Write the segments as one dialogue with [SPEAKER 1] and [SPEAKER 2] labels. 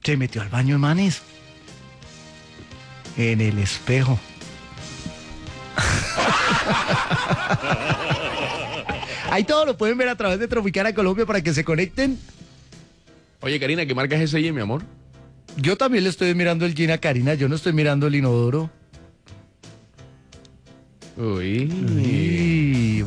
[SPEAKER 1] Se metió al baño de manes. En el espejo. Ahí todo lo pueden ver a través de Tropicana Colombia para que se conecten.
[SPEAKER 2] Oye, Karina, ¿qué marca es ese jean, mi amor?
[SPEAKER 1] Yo también le estoy mirando el jean a Karina, yo no estoy mirando el inodoro.
[SPEAKER 2] Uy.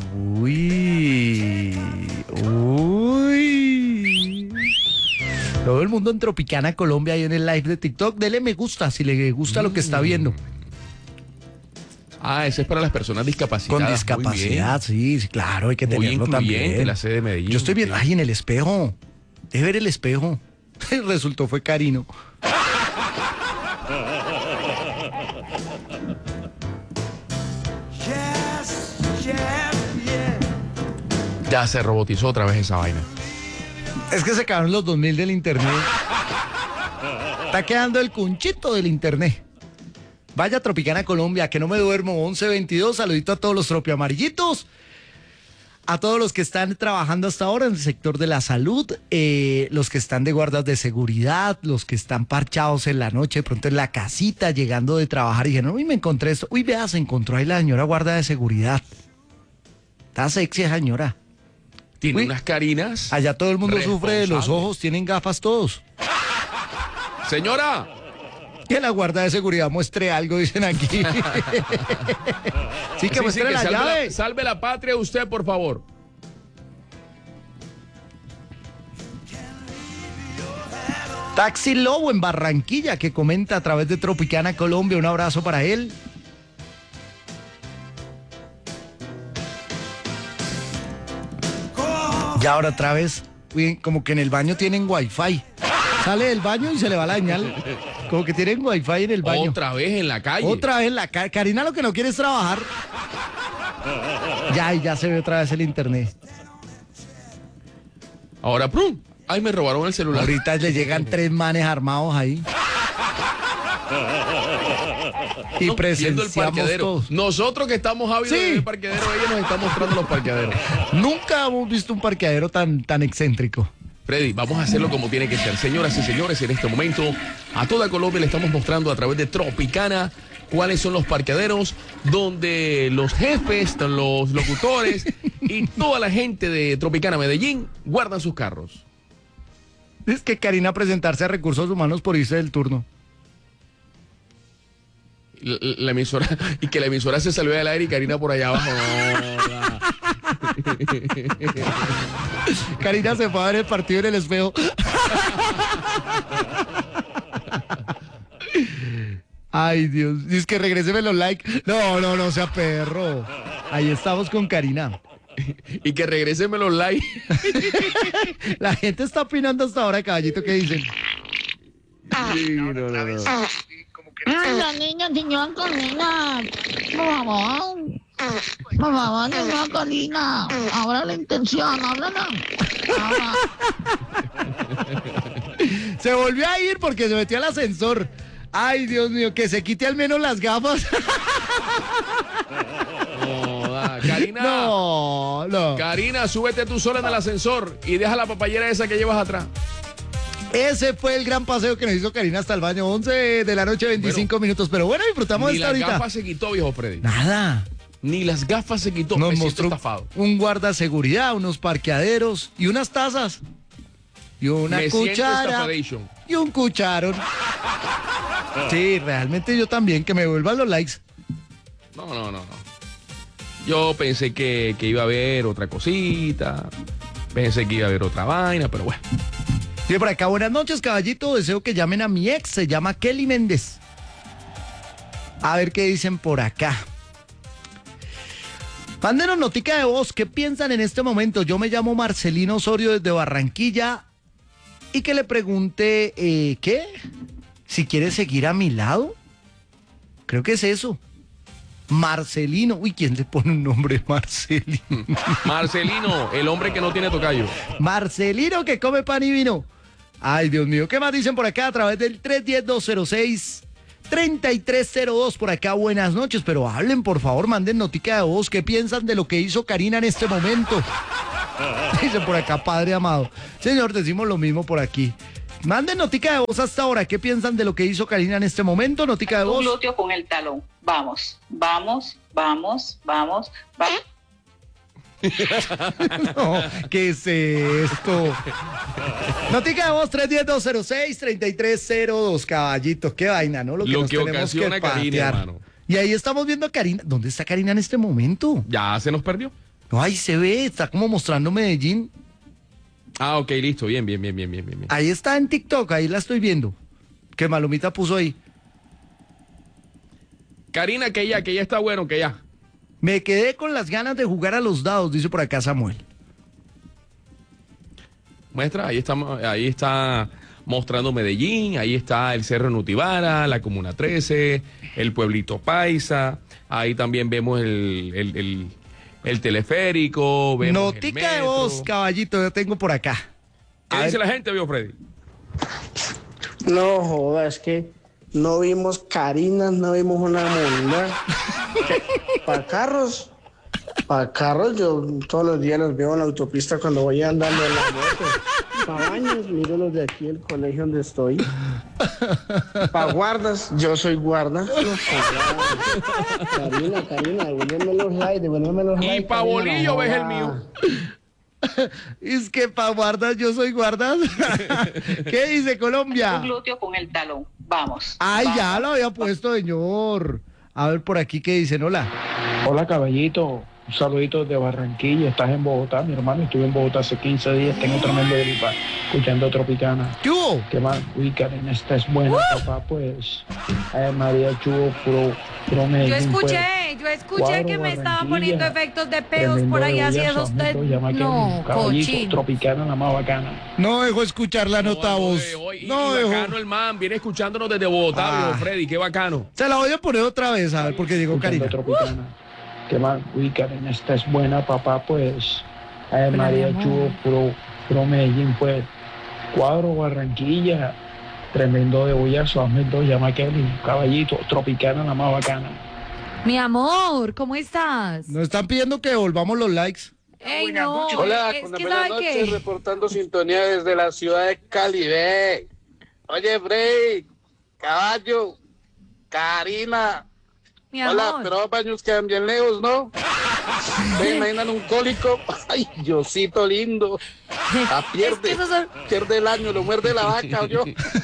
[SPEAKER 1] Todo el mundo en Tropicana Colombia ahí en el live de TikTok. Dele me gusta si le gusta lo que está viendo.
[SPEAKER 2] Ah, ese es para las personas discapacitadas.
[SPEAKER 1] Con discapacidad, sí, claro, hay que tenerlo también.
[SPEAKER 2] La sede de Medellín.
[SPEAKER 1] Yo estoy viendo, ay, en el espejo. Debe ver el espejo. Resultó fue Karino.
[SPEAKER 2] Ya se robotizó otra vez esa vaina.
[SPEAKER 1] Es que se acabaron los 2000 del internet. Está quedando el cunchito del internet. Vaya Tropicana Colombia, que no me duermo, 11:22. Saludito a todos los tropiamarillitos. A todos los que están trabajando hasta ahora en el sector de la salud, los que están de guardas de seguridad, los que están parchados en la noche, de pronto en la casita, llegando de trabajar y dijeron, uy, me encontré esto. Uy, vea, se encontró ahí la señora guarda de seguridad. Está sexy esa señora.
[SPEAKER 2] Tiene unas Karinas.
[SPEAKER 1] Allá todo el mundo sufre de los ojos, tienen gafas todos.
[SPEAKER 2] Señora.
[SPEAKER 1] Que la guarda de seguridad muestre algo, dicen aquí. Sí, que muestre la llave.
[SPEAKER 2] Salve la patria usted, por favor.
[SPEAKER 1] Taxi Lobo en Barranquilla, que comenta a través de Tropicana Colombia. Un abrazo para él. Y ahora otra vez, como que en el baño tienen wifi. Sale del baño y se le va la señal. Como que tienen wifi en el baño.
[SPEAKER 2] Otra vez en la calle.
[SPEAKER 1] Otra vez en la calle. Karina lo que no quiere es trabajar. Ya se ve otra vez el internet.
[SPEAKER 2] Ahora, ¡prum! Ay, me robaron el celular.
[SPEAKER 1] Ahorita le llegan 3 manes armados ahí. Y presenciamos
[SPEAKER 2] el parqueadero.
[SPEAKER 1] todos.
[SPEAKER 2] Nosotros que estamos ávidos del parqueadero, ella nos está mostrando los parqueaderos.
[SPEAKER 1] Nunca hemos visto un parqueadero tan excéntrico.
[SPEAKER 2] Freddy, vamos a hacerlo como tiene que ser. Señoras y señores, en este momento a toda Colombia le estamos mostrando a través de Tropicana cuáles son los parqueaderos donde los jefes, los locutores y toda la gente de Tropicana Medellín guardan sus carros.
[SPEAKER 1] Es que Karina presentarse a Recursos Humanos por irse del turno.
[SPEAKER 2] La emisora, y que la emisora se salió del aire y Karina por allá abajo.
[SPEAKER 1] Karina se fue a ver el partido en el espejo. Ay, Dios. Dice que regréseme los likes. No sea perro. Ahí estamos con Karina.
[SPEAKER 2] Y que regréseme los likes.
[SPEAKER 1] La gente está opinando hasta ahora, caballito, ¿qué dicen?
[SPEAKER 2] Sí, no.
[SPEAKER 3] Ay, la niña, señora Karina. Por favor. Por favor, señora Karina. Ahora la intención, háblala.
[SPEAKER 1] Se volvió a ir porque se metió al ascensor. Ay, Dios mío, que se quite al menos las gafas.
[SPEAKER 2] Karina.
[SPEAKER 1] No.
[SPEAKER 2] Karina, súbete tú sola en el ascensor y deja la papayera esa que llevas atrás.
[SPEAKER 1] Ese fue el gran paseo que nos hizo Karina hasta el baño. 11 de la noche, 25 minutos. Pero bueno, disfrutamos esta ahorita.
[SPEAKER 2] Ni las gafas se quitó, viejo Freddy.
[SPEAKER 1] Nada.
[SPEAKER 2] Ni las gafas se quitó.
[SPEAKER 1] Nos
[SPEAKER 2] Me
[SPEAKER 1] mostró
[SPEAKER 2] siento estafado.
[SPEAKER 1] un guarda seguridad, unos parqueaderos y unas tazas. Y una cuchara. Y un cucharón. Sí, realmente yo también, que me vuelvan los likes.
[SPEAKER 2] No. Yo pensé que iba a haber otra cosita. Pensé que iba a haber otra vaina, pero bueno.
[SPEAKER 1] Sí, por acá, buenas noches, caballito. Deseo que llamen a mi ex, se llama Kelly Méndez. A ver qué dicen por acá. Mándenos notica de voz. ¿Qué piensan en este momento? Yo me llamo Marcelino Osorio desde Barranquilla. Y que le pregunte, ¿qué? Si quiere seguir a mi lado. Creo que es eso. Marcelino. Uy, ¿quién le pone un nombre Marcelino?
[SPEAKER 2] Marcelino, el hombre que no tiene tocayo.
[SPEAKER 1] Marcelino que come pan y vino. Ay, Dios mío. ¿Qué más dicen por acá a través del 310-206-3302? Por acá, buenas noches. Pero hablen, por favor, manden notica de voz. ¿Qué piensan de lo que hizo Karina en este momento? Dice por acá, padre amado. Señor, decimos lo mismo por aquí. Manden notica de voz hasta ahora. ¿Qué piensan de lo que hizo Karina en este momento? Notica de
[SPEAKER 4] Tu
[SPEAKER 1] voz.
[SPEAKER 4] glúteo con el talón. Vamos, vamos, vamos, vamos, vamos.
[SPEAKER 1] No, ¿qué es esto? Notica de voz 310-206-3302, caballito. Qué vaina, ¿no?
[SPEAKER 2] Lo
[SPEAKER 1] nos
[SPEAKER 2] que
[SPEAKER 1] tenemos
[SPEAKER 2] ocasiona Karina,
[SPEAKER 1] patear.
[SPEAKER 2] hermano.
[SPEAKER 1] Y ahí estamos viendo a Karina. ¿Dónde está Karina en este momento?
[SPEAKER 2] Ya se nos perdió.
[SPEAKER 1] No, ahí se ve, está como mostrando Medellín.
[SPEAKER 2] Ah, ok, listo, bien.
[SPEAKER 1] Ahí está en TikTok, ahí la estoy viendo. Que Malumita puso ahí.
[SPEAKER 2] Karina, que ya está bueno, que ya.
[SPEAKER 1] Me quedé con las ganas de jugar a los dados, dice por acá Samuel.
[SPEAKER 2] Muestra, ahí está mostrando Medellín, ahí está el Cerro Nutibara, la Comuna 13, el Pueblito Paisa, ahí también vemos el teleférico, vemos
[SPEAKER 1] Notica
[SPEAKER 2] el
[SPEAKER 1] de voz,
[SPEAKER 2] metro.
[SPEAKER 1] caballito, yo tengo por acá.
[SPEAKER 2] ¿Qué dice la gente, vio Freddy?
[SPEAKER 5] No joda, es que no vimos Karina, no vimos una monda. Para carros, yo todos los días los veo en la autopista cuando voy andando en la moto. Para baños, miro los de aquí, el colegio donde estoy. Para guardas, yo soy guarda. No, Karina, devuélveme los likes,
[SPEAKER 2] Y pa' bolillo
[SPEAKER 5] no
[SPEAKER 2] ves el
[SPEAKER 5] joda.
[SPEAKER 2] mío.
[SPEAKER 1] Es que pa' guardas, yo soy guardas. ¿Qué dice
[SPEAKER 4] Tu
[SPEAKER 1] Colombia?
[SPEAKER 4] glúteo con el talón. Vamos.
[SPEAKER 1] Ay,
[SPEAKER 4] vamos.
[SPEAKER 1] ya lo había puesto, señor. A ver por aquí qué dicen, hola.
[SPEAKER 6] Hola caballito, un saludito de Barranquilla, estás en Bogotá, mi hermano, estuve en Bogotá hace 15 días, tengo tremendo gripa, escuchando Tropicana.
[SPEAKER 1] ¿Qué hubo?
[SPEAKER 6] ¿Qué más? Uy, Karen, esta es buena, papá, pues. Ay, María Chubo, puro Medellín, pues.
[SPEAKER 7] Yo escuché
[SPEAKER 6] Cuadro,
[SPEAKER 7] que me estaban
[SPEAKER 6] Barranquilla,
[SPEAKER 7] poniendo efectos de peos
[SPEAKER 6] tremendo
[SPEAKER 7] por ahí así
[SPEAKER 6] bellazo,
[SPEAKER 7] esos
[SPEAKER 6] amigo,
[SPEAKER 7] de...
[SPEAKER 6] llama que
[SPEAKER 7] No,
[SPEAKER 6] caballito,
[SPEAKER 7] cochino.
[SPEAKER 6] Tropicana, la más bacana.
[SPEAKER 1] No dejó escuchar la nota voz. No
[SPEAKER 2] y
[SPEAKER 1] dejó.
[SPEAKER 2] bacano el man, viene escuchándonos desde Bogotá,
[SPEAKER 1] Ah.
[SPEAKER 2] viejo Freddy, qué bacano.
[SPEAKER 1] Se la voy a poner otra vez, a ver, porque llegó
[SPEAKER 6] Escuchando
[SPEAKER 1] Karina.
[SPEAKER 6] Tropicana. ¿Qué más? Uy, Karen, esta es buena, papá, pues. Ay,
[SPEAKER 7] Hola,
[SPEAKER 6] María
[SPEAKER 7] mi
[SPEAKER 6] Chubo,
[SPEAKER 7] amor.
[SPEAKER 6] puro Medellín, pues. Cuadro, Barranquilla, tremendo de bollazo, hazme dos, llama a Kelly, caballito, Tropicana, la más bacana.
[SPEAKER 7] Mi amor, ¿cómo estás?
[SPEAKER 1] Nos están pidiendo que devolvamos los likes.
[SPEAKER 7] Ey, no,
[SPEAKER 5] Hola,
[SPEAKER 7] es
[SPEAKER 5] con
[SPEAKER 7] que
[SPEAKER 5] buenas
[SPEAKER 7] ¿sabe
[SPEAKER 5] noches,
[SPEAKER 7] qué?
[SPEAKER 5] reportando sintonía desde la ciudad de Cali. Ve. Oye, Frey, caballo, Karina.
[SPEAKER 7] Mi
[SPEAKER 5] Hola,
[SPEAKER 7] amor.
[SPEAKER 5] pero los baños quedan bien lejos, ¿no? ¿Se imaginan un cólico? Ay, Diosito lindo. Pierde,
[SPEAKER 7] Es que esos son-
[SPEAKER 5] pierde el año, lo muerde la vaca, ¿o yo?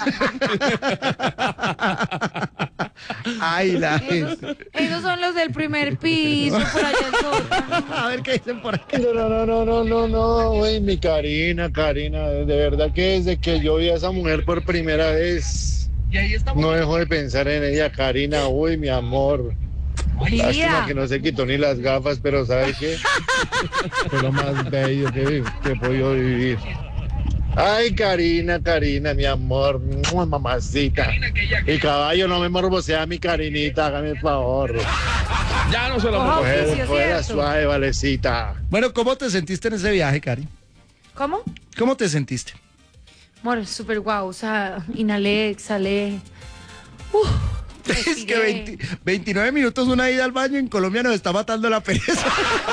[SPEAKER 1] Ay, la
[SPEAKER 7] Esos son los del primer piso, por allá el sótano.
[SPEAKER 1] A ver qué dicen por acá.
[SPEAKER 8] No, uy, mi Karina, de verdad que desde que yo vi a esa mujer por primera vez, no dejo de pensar en ella, Karina, uy, mi amor.
[SPEAKER 7] Mi
[SPEAKER 8] Lástima
[SPEAKER 7] vida.
[SPEAKER 8] que no se quitó ni las gafas, pero ¿sabe qué? Fue lo más bello que he podido vivir. Ay, Karina, mi amor, mamacita. Y caballo, no me morbosea mi Karinita, hágame el favor.
[SPEAKER 2] Ya no se lo
[SPEAKER 7] Ojo.
[SPEAKER 2] puedo.
[SPEAKER 7] Sí, sí, es
[SPEAKER 8] Cógela
[SPEAKER 7] cierto.
[SPEAKER 8] suave, valecita.
[SPEAKER 1] Bueno, ¿cómo te sentiste en ese viaje, Cari?
[SPEAKER 7] ¿Cómo?
[SPEAKER 1] ¿Cómo te sentiste?
[SPEAKER 7] Amor, súper guau, o sea, inhalé, exhalé.
[SPEAKER 1] Es que
[SPEAKER 7] Respiré.
[SPEAKER 1] 29 minutos una ida al baño en Colombia nos está matando la pereza.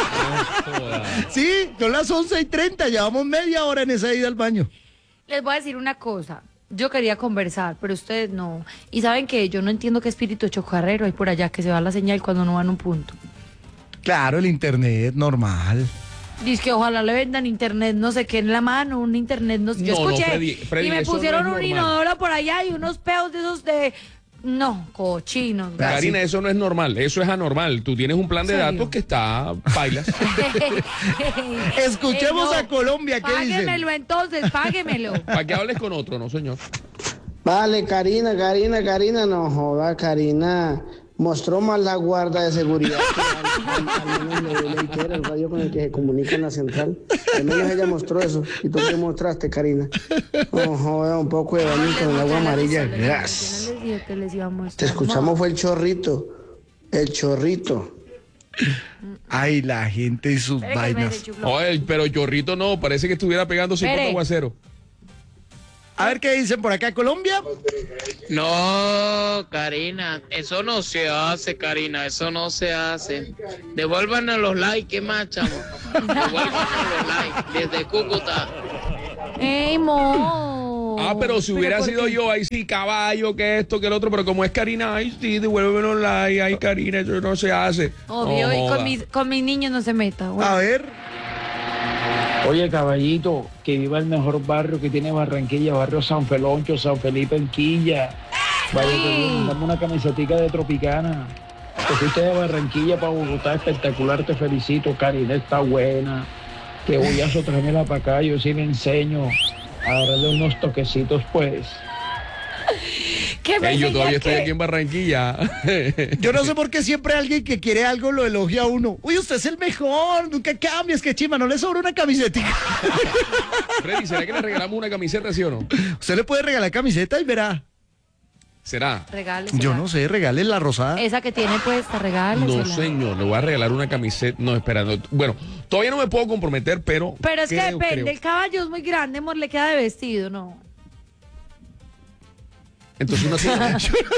[SPEAKER 1] Sí, son las 11:30, llevamos media hora en esa ida al baño.
[SPEAKER 7] Les voy a decir una cosa. Yo quería conversar, pero ustedes no. Y saben que yo no entiendo qué espíritu chocarrero hay por allá que se va la señal cuando no va en un punto.
[SPEAKER 1] Claro, el internet, normal.
[SPEAKER 7] Dice que ojalá le vendan internet, no sé qué en la mano, un internet, no sé. Yo
[SPEAKER 2] No, no,
[SPEAKER 7] escuché
[SPEAKER 2] Freddy,
[SPEAKER 7] y me
[SPEAKER 2] eso no
[SPEAKER 7] pusieron
[SPEAKER 2] es
[SPEAKER 7] un
[SPEAKER 2] normal.
[SPEAKER 7] inodoro por allá y unos peos de esos de... No, cochinos.
[SPEAKER 2] Karina, eso no es normal, eso es anormal. Tú tienes un plan de
[SPEAKER 7] ¿En serio?
[SPEAKER 2] datos que está bailas.
[SPEAKER 1] Escuchemos a Colombia, ¿qué dicen?
[SPEAKER 7] Páguemelo entonces, páguemelo.
[SPEAKER 2] Para que hables con otro, no, señor.
[SPEAKER 5] Vale, Karina, no joda, Karina. Mostró más la guarda de seguridad que al menos de Leitera, el radio con el que se comunica en la central. Al menos ella mostró eso. ¿Y tú qué mostraste, Karina? No joda, un poco de baño con el agua amarilla. Gas.
[SPEAKER 7] Yo no les dije que les iba a mostrar.
[SPEAKER 5] Te escuchamos fue el chorrito. El chorrito.
[SPEAKER 1] Ay, la gente y sus
[SPEAKER 7] Espere que me
[SPEAKER 1] vainas.
[SPEAKER 7] deschufló.
[SPEAKER 2] Oye, pero Chorrito no, parece que estuviera pegando 50
[SPEAKER 7] Espere.
[SPEAKER 2] aguaceros.
[SPEAKER 1] A ver qué dicen por acá, Colombia.
[SPEAKER 9] No, Karina, eso no se hace, Karina, eso no se hace. Devuélvanos los likes, ¿qué más, chamo? Devuélvanos los likes desde Cúcuta.
[SPEAKER 7] ¡Ey, mo!
[SPEAKER 2] pero si hubiera
[SPEAKER 7] ¿por
[SPEAKER 2] sido
[SPEAKER 7] qué?
[SPEAKER 2] yo, ahí sí, caballo, que esto, que el otro, pero como es Karina, ay sí, devuélveme un like, ay Karina, eso no se hace.
[SPEAKER 7] Obvio,
[SPEAKER 2] No
[SPEAKER 7] y
[SPEAKER 2] joda.
[SPEAKER 7] con mis niños no se meta. Bueno.
[SPEAKER 1] A ver.
[SPEAKER 6] Oye, caballito, que viva el mejor barrio que tiene Barranquilla, barrio San Feloncho, San Felipe, en Quilla. Vaya que bien, dame una camisetica de Tropicana. Te fuiste de Barranquilla para Bogotá, espectacular, te felicito. Karina está buena. Que voy a tráemela para acá, yo sí le enseño a darle unos toquecitos, pues.
[SPEAKER 7] ¿Qué me
[SPEAKER 2] Ey, yo
[SPEAKER 7] enseña
[SPEAKER 2] todavía estoy
[SPEAKER 7] qué?
[SPEAKER 2] aquí en Barranquilla.
[SPEAKER 1] Yo no sé por qué siempre alguien que quiere algo lo elogia a uno. Uy, usted es el mejor, nunca cambies, que chima, no le sobra una camiseta.
[SPEAKER 2] Freddy, ¿será que le regalamos una camiseta, sí o no?
[SPEAKER 1] Usted le puede regalar camiseta y verá.
[SPEAKER 2] ¿Será?
[SPEAKER 7] Regálesela.
[SPEAKER 1] Yo no sé, regale la rosada.
[SPEAKER 7] Esa que tiene puesta, regálesela.
[SPEAKER 2] No, señor, le voy a regalar una camiseta. No, espera, no. Bueno, todavía no me puedo comprometer, pero.
[SPEAKER 7] Pero es que
[SPEAKER 2] creo,
[SPEAKER 7] depende,
[SPEAKER 2] creo.
[SPEAKER 7] el caballo es muy grande, amor, le queda de vestido, ¿no?
[SPEAKER 2] Entonces una tuya.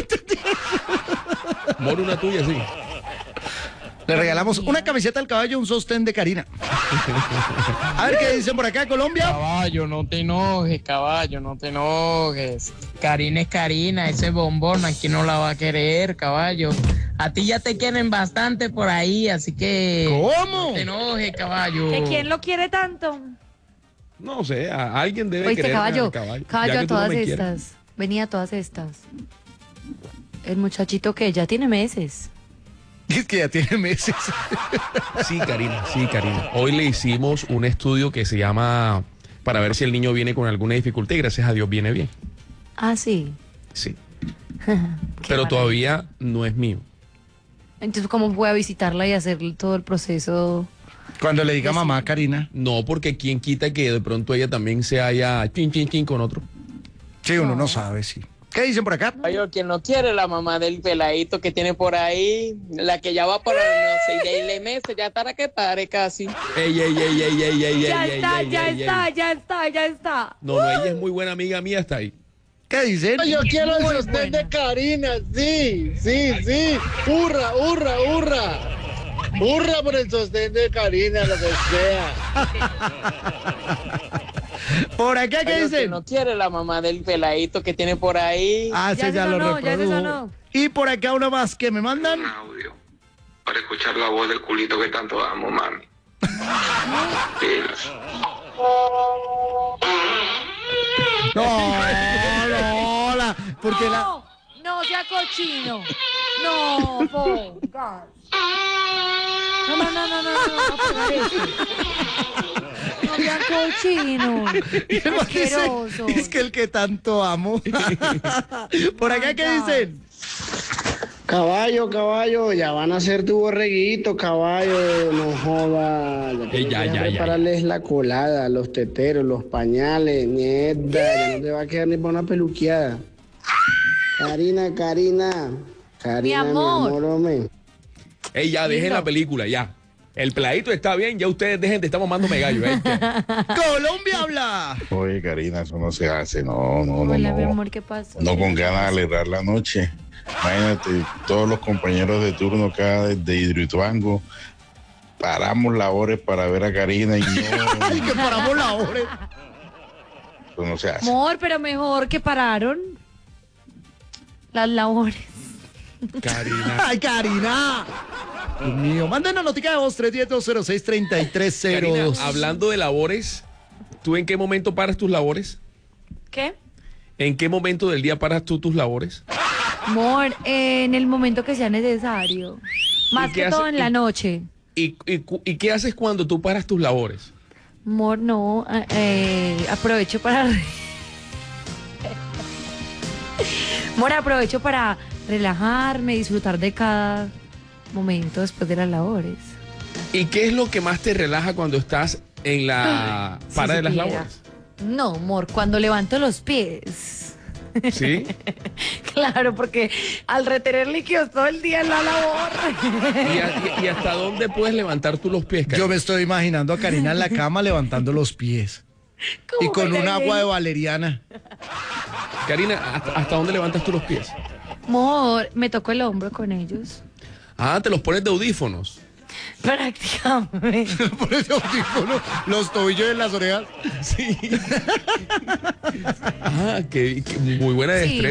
[SPEAKER 2] Moro, una tuya, sí.
[SPEAKER 1] Le regalamos una camiseta al caballo, un sostén de Karina. A ver qué dicen por acá, Colombia.
[SPEAKER 9] Caballo, no te enojes, caballo, no te enojes. Karina es Karina, ese bombón, aquí no la va a querer, caballo. A ti ya te quieren bastante por ahí, así que...
[SPEAKER 1] ¿Cómo?
[SPEAKER 9] No te enojes, caballo.
[SPEAKER 7] ¿Que quién lo quiere tanto?
[SPEAKER 2] No sé, alguien debe
[SPEAKER 7] Oíste,
[SPEAKER 2] querer
[SPEAKER 7] caballo,
[SPEAKER 2] al
[SPEAKER 7] caballo
[SPEAKER 2] Ya
[SPEAKER 7] a
[SPEAKER 2] que tú no
[SPEAKER 7] todas
[SPEAKER 2] me quieres.
[SPEAKER 7] estas. Venía a todas estas. El muchachito que ya tiene meses.
[SPEAKER 1] Es que ya tiene meses.
[SPEAKER 2] Sí, Karina, sí, Karina. Hoy le hicimos un estudio que se llama para ver si el niño viene con alguna dificultad y gracias a Dios viene bien.
[SPEAKER 7] Ah, sí.
[SPEAKER 2] Sí.
[SPEAKER 7] Qué
[SPEAKER 2] Pero
[SPEAKER 7] maravilla.
[SPEAKER 2] todavía no es mío.
[SPEAKER 7] Entonces, ¿cómo voy a visitarla y hacer todo el proceso?
[SPEAKER 1] Cuando le diga mamá a Karina.
[SPEAKER 2] No, porque quién quita que de pronto ella también se haya chin con otro.
[SPEAKER 1] Sí, uno no sabe, sí. ¿Qué dicen por acá?
[SPEAKER 9] Caballo, quien no quiere la mamá del peladito que tiene por ahí, la que ya va por los 6 meses, ya estará que pare casi.
[SPEAKER 2] Ey.
[SPEAKER 7] Ya está.
[SPEAKER 2] No, ella es muy buena amiga mía hasta ahí.
[SPEAKER 1] ¿Qué dicen?
[SPEAKER 5] Yo quiero el
[SPEAKER 7] Muy
[SPEAKER 5] sostén
[SPEAKER 7] buena.
[SPEAKER 5] de Karina, sí. Hurra. Hurra por el sostén de Karina, lo que sea.
[SPEAKER 1] Por acá, ¿qué
[SPEAKER 9] Caballo, quien
[SPEAKER 1] dicen?
[SPEAKER 9] no quiere la mamá del peladito que tiene por ahí.
[SPEAKER 1] Ah,
[SPEAKER 7] Ya
[SPEAKER 1] ese
[SPEAKER 7] se
[SPEAKER 1] ya lo
[SPEAKER 7] sonó, ya se
[SPEAKER 1] reprodujo.
[SPEAKER 7] sonó.
[SPEAKER 1] Y por acá una más que me mandan.
[SPEAKER 10] Audio para escuchar la voz del culito que tanto amo, mami. Pilas.
[SPEAKER 1] No, porque la...
[SPEAKER 7] No sea cochino. No, pongas. No, pegar eso. No sea cochino. Asqueroso.
[SPEAKER 1] Es que el que tanto amo. Por acá, ¿qué dicen?
[SPEAKER 5] Caballo, ya van a hacer tu borreguito, caballo, no joda.
[SPEAKER 2] Ya.
[SPEAKER 5] Prepararles la colada, los teteros, los pañales, mierda, ya no te va a quedar ni para una peluqueada. Karina,
[SPEAKER 7] Mi amor.
[SPEAKER 5] hombre.
[SPEAKER 2] Ey, ya, dejen la película, ya. El peladito está bien, ya ustedes dejen de estar mamándome gallo.
[SPEAKER 1] Colombia habla.
[SPEAKER 8] Oye, Karina, eso no se hace, no.
[SPEAKER 7] Hola, mi amor, ¿qué pasa?
[SPEAKER 8] No con ganas de alegrar la noche. Imagínate, todos los compañeros de turno acá de Hidroituango paramos labores para ver a Karina y no,
[SPEAKER 1] Ay, que paramos la hora.
[SPEAKER 8] eso no se hace.
[SPEAKER 7] Amor, pero mejor que pararon las labores.
[SPEAKER 2] Karina.
[SPEAKER 1] Ay, Karina. Dios mío, manden una notica de voz 310-206-3302.
[SPEAKER 2] Karina, hablando de labores, ¿tú en qué momento paras tus labores?
[SPEAKER 7] ¿Qué?
[SPEAKER 2] ¿En qué momento del día paras tú tus labores?
[SPEAKER 7] Amor, en el momento que sea necesario. Más
[SPEAKER 2] qué
[SPEAKER 7] que todo
[SPEAKER 2] hace-
[SPEAKER 7] en la noche.
[SPEAKER 2] ¿Y qué haces cuando tú paras tus labores?
[SPEAKER 7] Amor, no. Aprovecho para... Amor, aprovecho para relajarme, disfrutar de cada momento después de las labores.
[SPEAKER 2] ¿Y qué es lo que más te relaja cuando estás en la
[SPEAKER 7] Si
[SPEAKER 2] para de las
[SPEAKER 7] supiera.
[SPEAKER 2] labores?
[SPEAKER 7] No, amor, cuando levanto los pies.
[SPEAKER 2] ¿Sí?
[SPEAKER 7] Claro, porque al retener líquidos todo el día en la labor.
[SPEAKER 2] ¿Y hasta dónde puedes levantar tú los pies, Karina?
[SPEAKER 1] Yo me estoy imaginando a Karina en la cama levantando los pies. Y
[SPEAKER 7] ¿Cómo
[SPEAKER 1] con
[SPEAKER 7] me
[SPEAKER 1] un
[SPEAKER 7] la
[SPEAKER 1] agua de
[SPEAKER 7] idea?
[SPEAKER 1] valeriana.
[SPEAKER 2] Karina, ¿hasta dónde levantas tú los pies?
[SPEAKER 7] Amor, me tocó el hombro con ellos.
[SPEAKER 2] Ah, te los pones de audífonos.
[SPEAKER 7] Prácticamente.
[SPEAKER 1] Por ese audífono, los tobillos en las orejas.
[SPEAKER 2] Sí. Ah, que muy buena destreza.
[SPEAKER 7] Sí.